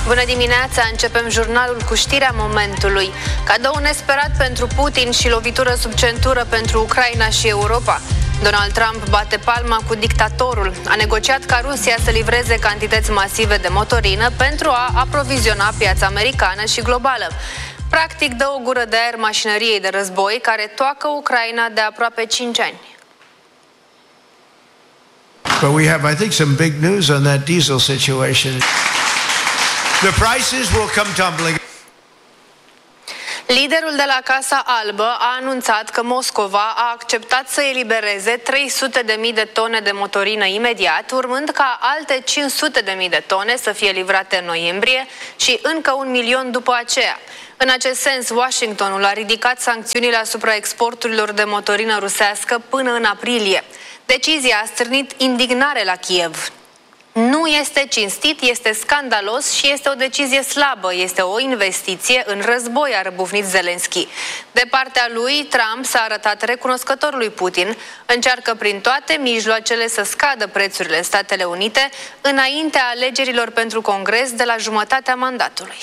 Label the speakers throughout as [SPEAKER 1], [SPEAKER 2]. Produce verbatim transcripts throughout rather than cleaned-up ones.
[SPEAKER 1] Bună dimineața! Începem jurnalul cu știrea momentului. Cadou nesperat pentru Putin și lovitură sub centură pentru Ucraina și Europa. Donald Trump bate palma cu dictatorul. A negociat ca Rusia să livreze cantități masive de motorină pentru a aproviziona piața americană și globală. Practic dă o gură de aer mașinăriei de război care toacă Ucraina de aproape cinci ani.
[SPEAKER 2] But we have, I think, some big news on that diesel situation. The prices will come tumbling.
[SPEAKER 1] Liderul de la Casa Albă a anunțat că Moscova a acceptat să elibereze trei sute de mii de tone de motorină imediat, urmând ca alte cinci sute de mii de tone să fie livrate în noiembrie și încă un milion după aceea. În acest sens, Washingtonul a ridicat sancțiunile asupra exporturilor de motorină rusească până în aprilie. Decizia a stârnit indignare la Kiev. Nu este cinstit, este scandalos și este o decizie slabă, este o investiție în război, a răbufnit Zelensky. De partea lui, Trump s-a arătat recunoscător lui Putin, încearcă prin toate mijloacele să scadă prețurile în Statele Unite înaintea alegerilor pentru Congres de la jumătatea mandatului.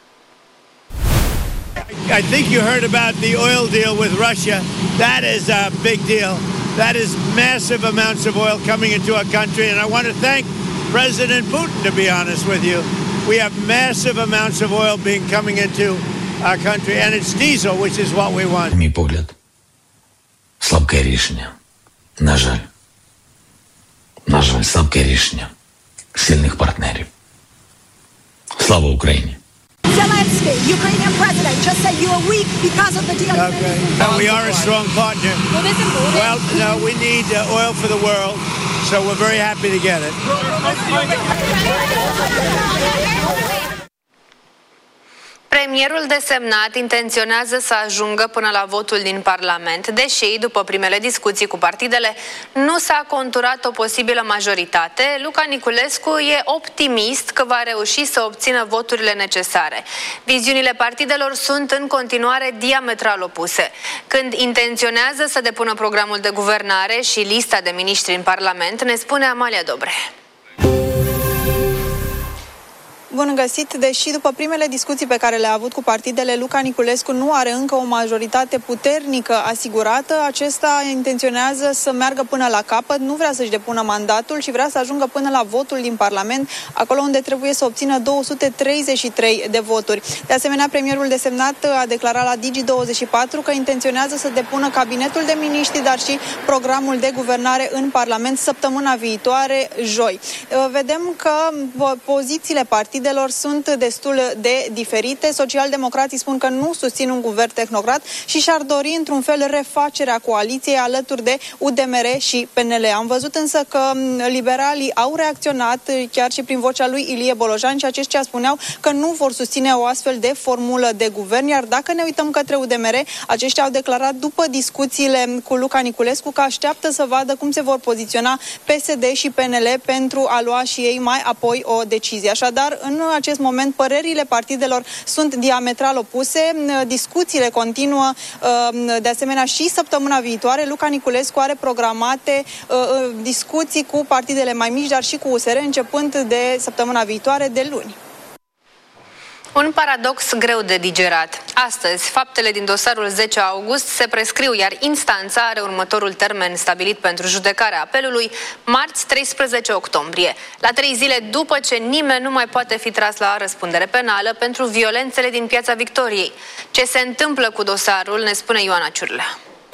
[SPEAKER 3] I think you heard about the oil deal with Russia. That is a big deal. That is massive amounts of oil coming into our country, and I want to thank President Putin, to be honest with you. We have massive amounts of oil being coming into our country, and it's diesel, which is what we want.
[SPEAKER 4] Мій погляд, слабке рішення. На жаль. На жаль, слабке рішення сильних партнерів. Слава Україні!
[SPEAKER 5] Zelensky, Ukrainian president, just said you are weak because of the deal.
[SPEAKER 3] Okay. And we are a strong partner. Well, no, we need uh, oil for the world, so we're very happy to get it.
[SPEAKER 1] Premierul desemnat intenționează să ajungă până la votul din Parlament, deși, după primele discuții cu partidele, nu s-a conturat o posibilă majoritate. Luca Niculescu e optimist că va reuși să obțină voturile necesare. Viziunile partidelor sunt în continuare diametral opuse. Când intenționează să depună programul de guvernare și lista de miniștri în Parlament, ne spune Amalia Dobre.
[SPEAKER 6] Bun găsit! Deși după primele discuții pe care le-a avut cu partidele, Luca Niculescu nu are încă o majoritate puternică asigurată, acesta intenționează să meargă până la capăt, nu vrea să-și depună mandatul și vrea să ajungă până la votul din Parlament, acolo unde trebuie să obțină două sute treizeci și trei de voturi. De asemenea, premierul desemnat a declarat la Digi douăzeci și patru că intenționează să depună cabinetul de miniștri, dar și programul de guvernare în Parlament săptămâna viitoare, joi. Vedem că pozițiile partidelor sunt destul de diferite. Socialdemocrații spun că nu susțin un guvern tehnocrat și și-ar dori într-un fel refacerea coaliției alături de U D M R și P N L. Am văzut însă că liberalii au reacționat chiar și prin vocea lui Ilie Bolojan și aceștia spuneau că nu vor susține o astfel de formulă de guvern, iar dacă ne uităm către U D M R, aceștia au declarat după discuțiile cu Luca Niculescu că așteaptă să vadă cum se vor poziționa P S D și P N L pentru a lua și ei mai apoi o decizie. Așadar, în acest moment, părerile partidelor sunt diametral opuse, discuțiile continuă, de asemenea și săptămâna viitoare. Luca Niculescu are programate discuții cu partidele mai mici, dar și cu U S R, începând de săptămâna viitoare, de luni.
[SPEAKER 1] Un paradox greu de digerat. Astăzi, faptele din dosarul zece august se prescriu, iar instanța are următorul termen stabilit pentru judecarea apelului, marți treisprezece octombrie, la trei zile după ce nimeni nu mai poate fi tras la răspundere penală pentru violențele din Piața Victoriei. Ce se întâmplă cu dosarul, ne spune Ioana Ciurlea.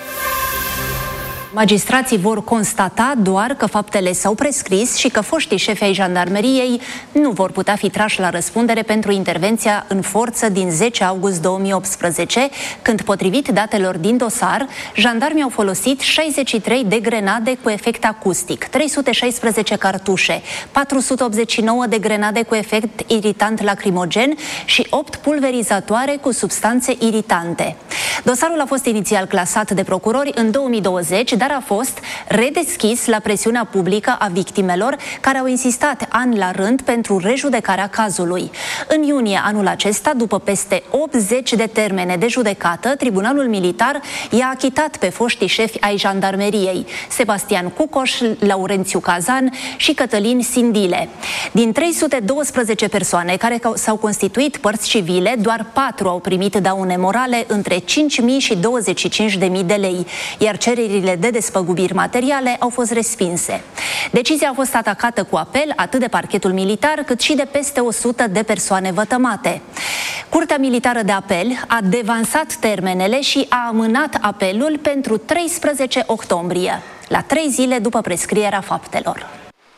[SPEAKER 7] Magistrații vor constata doar că faptele s-au prescris și că foștii șefi ai jandarmeriei nu vor putea fi trași la răspundere pentru intervenția în forță din zece august două mii optsprezece, când, potrivit datelor din dosar, jandarmii au folosit șaizeci și trei de grenade cu efect acustic, trei sute șaisprezece cartușe, patru sute optzeci și nouă de grenade cu efect iritant lacrimogen și opt pulverizatoare cu substanțe iritante. Dosarul a fost inițial clasat de procurori în două mii douăzeci, dar militar a fost redeschis la presiunea publică a victimelor care au insistat ani la rând pentru rejudecarea cazului. În iunie anul acesta, după peste optzeci de termene de judecată, Tribunalul Militar i-a achitat pe foștii șefi ai jandarmeriei, Sebastian Cucoș, Laurențiu Cazan și Cătălin Sindile. Din trei sute douăsprezece persoane care s-au constituit părți civile, doar patru au primit daune morale între cinci mii și douăzeci și cinci de mii de lei, iar cererile de despăgubiri materiale au fost respinse. Decizia a fost atacată cu apel atât de parchetul militar cât și de peste o sută de persoane vătămate. Curtea Militară de Apel a devansat termenele și a amânat apelul pentru treisprezece octombrie, la trei zile după prescrierea faptelor.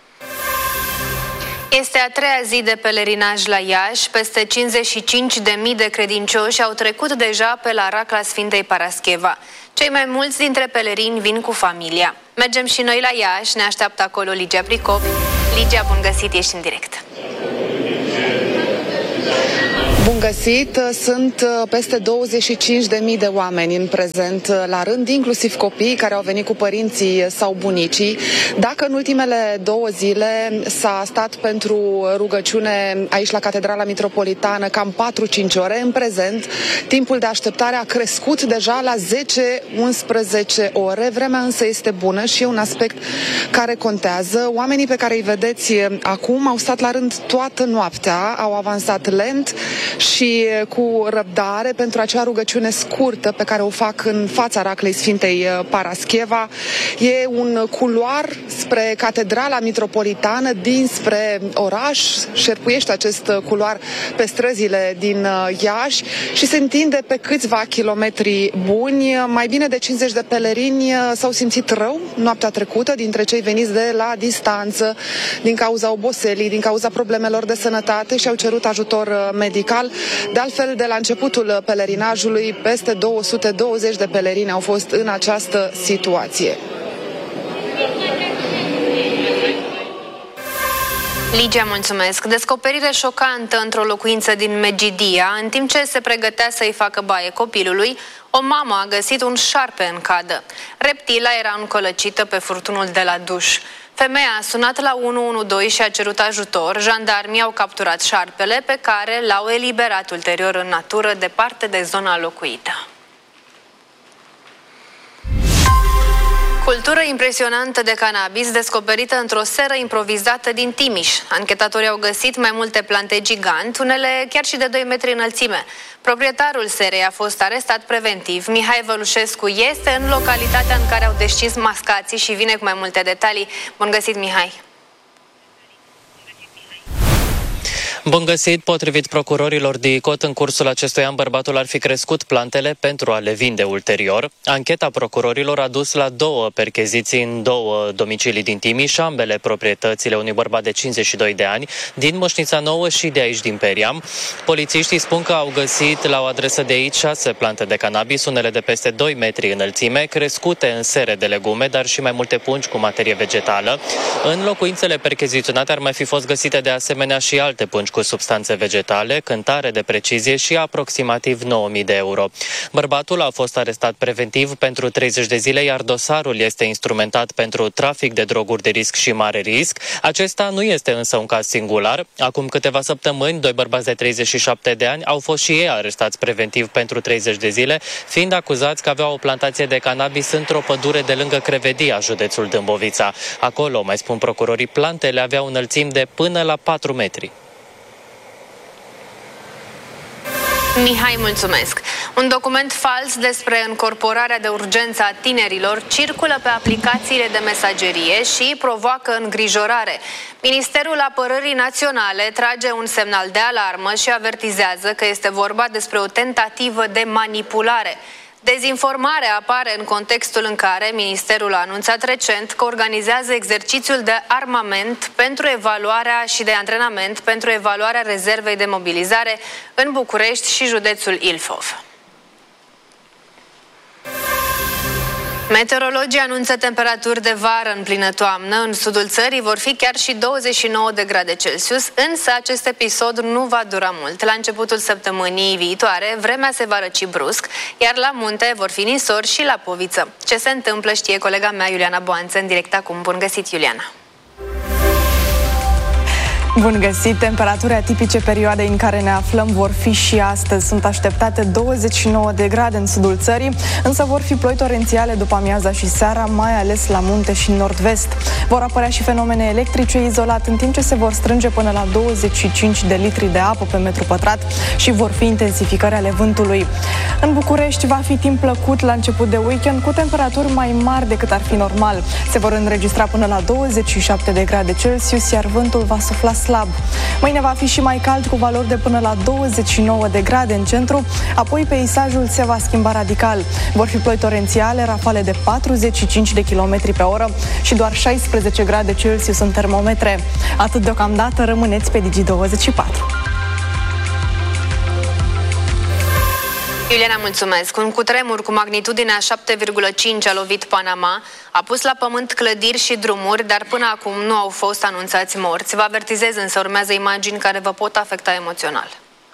[SPEAKER 1] Este a treia zi de pelerinaj la Iași. Peste cincizeci și cinci de mii de credincioși au trecut deja pe la racla Sfintei Parascheva. Cei mai mulți dintre pelerini vin cu familia. Mergem și noi la Iași, ne așteaptă acolo Ligia Pricopi. Ligia, bun găsit, ești în direct.
[SPEAKER 8] Bun găsit! Sunt peste douăzeci și cinci de mii de oameni în prezent la rând, inclusiv copii care au venit cu părinții sau bunicii. Dacă în ultimele două zile s-a stat pentru rugăciune aici la Catedrala Mitropolitană cam patru cinci ore, în prezent timpul de așteptare a crescut deja la zece unsprezece ore. Vremea însă este bună și e un aspect care contează. Oamenii pe care îi vedeți acum au stat la rând toată noaptea, au avansat lent și cu răbdare pentru acea rugăciune scurtă pe care o fac în fața raclei Sfintei Parascheva. E un culoar spre Catedrala Mitropolitană, dinspre oraș, șerpuiește acest culoar pe străzile din Iași și se întinde pe câțiva kilometri buni. Mai bine de cincizeci de pelerini s-au simțit rău noaptea trecută, dintre cei veniți de la distanță, din cauza oboselii, din cauza problemelor de sănătate și au cerut ajutor medical. De altfel, de la începutul pelerinajului, peste două sute douăzeci de pelerini au fost în această situație.
[SPEAKER 1] Ligia, mulțumesc. Descoperire șocantă într-o locuință din Megidia. În timp ce se pregătea să-i facă baie copilului, o mamă a găsit un șarpe în cadă. Reptila era încolăcită pe furtunul de la duș. Femeia a sunat la unu unu doi și a cerut ajutor. Jandarmii au capturat șarpele, pe care l-au eliberat ulterior în natură, departe de zona locuită. Cultură impresionantă de cannabis descoperită într-o seră improvizată din Timiș. Anchetatorii au găsit mai multe plante gigant, unele chiar și de doi metri înălțime. Proprietarul serei a fost arestat preventiv. Mihai Vălușescu este în localitatea în care au descins mascații și vine cu mai multe detalii. Bun găsit, Mihai!
[SPEAKER 9] Bun găsit! Potrivit procurorilor D I C O T, în cursul acestui an, bărbatul ar fi crescut plantele pentru a le vinde ulterior. Ancheta procurorilor a dus la două percheziții în două domicilii din Timiș, ambele proprietățile unui bărbat de cincizeci și doi de ani, din Moșnița Nouă și de aici din Periam. Polițiștii spun că au găsit la o adresă de aici șase plante de cannabis, unele de peste doi metri înălțime, crescute în sere de legume, dar și mai multe pungi cu materie vegetală. În locuințele percheziționate ar mai fi fost găsite de asemenea și alte pungi cu substanțe vegetale, cântare de precizie și aproximativ nouă mii de euro. Bărbatul a fost arestat preventiv pentru treizeci de zile, iar dosarul este instrumentat pentru trafic de droguri de risc și mare risc. Acesta nu este însă un caz singular. Acum câteva săptămâni, doi bărbați de treizeci și șapte de ani au fost și ei arestați preventiv pentru treizeci de zile, fiind acuzați că aveau o plantație de cannabis într-o pădure de lângă Crevedia, județul Dâmbovița. Acolo, mai spun procurorii, plantele aveau înălțimi de până la patru metri.
[SPEAKER 1] Mihai, mulțumesc. Un document fals despre încorporarea de urgență a tinerilor circulă pe aplicațiile de mesagerie și provoacă îngrijorare. Ministerul Apărării Naționale trage un semnal de alarmă și avertizează că este vorba despre o tentativă de manipulare. Dezinformarea apare în contextul în care Ministerul a anunțat recent că organizează exercițiul de armament pentru evaluarea și de antrenament pentru evaluarea rezervei de mobilizare în București și județul Ilfov. Meteorologii anunță temperaturi de vară în plină toamnă. În sudul țării vor fi chiar și douăzeci și nouă de grade Celsius, însă acest episod nu va dura mult. La începutul săptămânii viitoare, vremea se va răci brusc, iar la munte vor fi nisori și la poviță. Ce se întâmplă știe colega mea Iuliana Boanță în direct acum. Bun găsit, Iuliana!
[SPEAKER 10] Bun găsit! Temperaturi atipice perioadei în care ne aflăm vor fi și astăzi. Sunt așteptate douăzeci și nouă de grade în sudul țării, însă vor fi ploi torențiale după amiaza și seara, mai ales la munte și nord-vest. Vor apărea și fenomene electrice izolat, în timp ce se vor strânge până la douăzeci și cinci de litri de apă pe metru pătrat și vor fi intensificări ale vântului. În București va fi timp plăcut la început de weekend, cu temperaturi mai mari decât ar fi normal. Se vor înregistra până la douăzeci și șapte de grade Celsius, iar vântul va sufla slab. Mâine va fi și mai cald, cu valori de până la douăzeci și nouă de grade în centru, apoi peisajul se va schimba radical. Vor fi ploi torențiale, rafale de patruzeci și cinci de kilometri pe oră și doar șaisprezece grade Celsius în termometre. Atât deocamdată, rămâneți pe Digi douăzeci și patru.
[SPEAKER 1] Iuliana, mulțumesc. Un cutremur cu magnitudinea șapte virgulă cinci a lovit Panama, a pus la pământ clădiri și drumuri, dar până acum nu au fost anunțați morți. Vă avertizez, însă urmează imagini care vă pot afecta emoțional.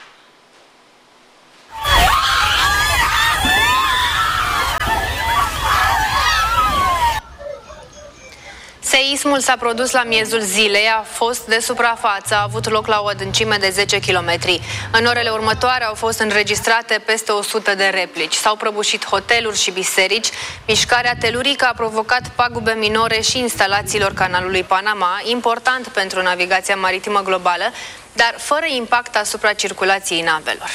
[SPEAKER 1] Seismul s-a produs la miezul zilei, a fost de suprafață, a avut loc la o adâncime de zece kilometri. În orele următoare au fost înregistrate peste o sută de replici. S-au prăbușit hoteluri și biserici. Mișcarea telurică a provocat pagube minore și instalațiilor canalului Panama, important pentru navigația maritimă globală, dar fără impact asupra circulației navelor.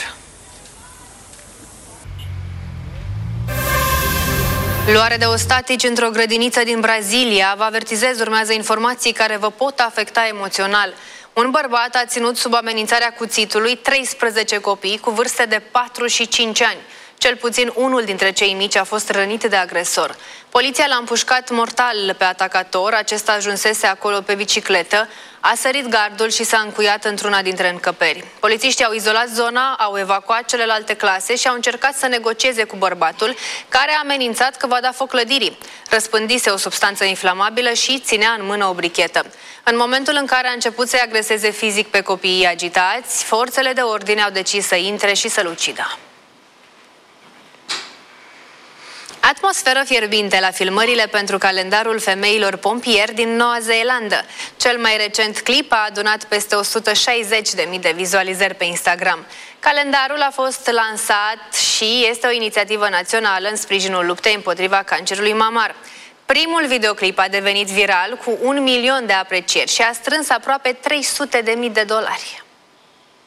[SPEAKER 1] Luare de ostatici într-o grădiniță din Brazilia. Vă avertizez, urmează informații care vă pot afecta emoțional. Un bărbat a ținut sub amenințarea cuțitului treisprezece copii cu vârste de patru și cinci ani. Cel puțin unul dintre cei mici a fost rănit de agresor. Poliția l-a împușcat mortal pe atacator, acesta ajunsese acolo pe bicicletă, a sărit gardul și s-a încuiat într-una dintre încăperi. Polițiștii au izolat zona, au evacuat celelalte clase și au încercat să negocieze cu bărbatul, care a amenințat că va da foc clădirii. Răspândise o substanță inflamabilă și ținea în mână o brichetă. În momentul în care a început să-i agreseze fizic pe copiii agitați, forțele de ordine au decis să intre și să-l ucidă. Atmosferă fierbinte la filmările pentru calendarul femeilor pompieri din Noua Zeelandă. Cel mai recent clip a adunat peste o sută șaizeci de mii de vizualizări pe Instagram. Calendarul a fost lansat și este o inițiativă națională în sprijinul luptei împotriva cancerului mamar. Primul videoclip a devenit viral cu un milion de aprecieri și a strâns aproape trei sute de mii de dolari.